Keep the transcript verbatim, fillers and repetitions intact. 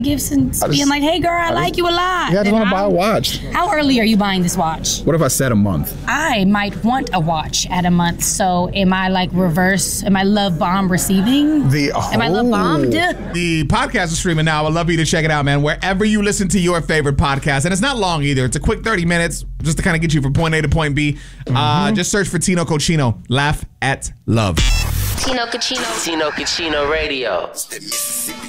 gifts and just, being like, hey girl, I, I like just, you a lot. Yeah, I just want to buy a watch. How early are you buying this watch? What if I said a month? I might want a watch at a month. So am I like reverse? Am I love bomb receiving? The oh. Am I love bombed? The podcast is streaming now. I'd love you to check it out, man. Wherever you listen to your favorite podcast. And it's not long either. It's a quick thirty minutes just to kind of get you from point A to point B. Mm-hmm. Uh, just search for Tino Cochino. Laugh at love. Tino Cochino. Tino Cochino Radio.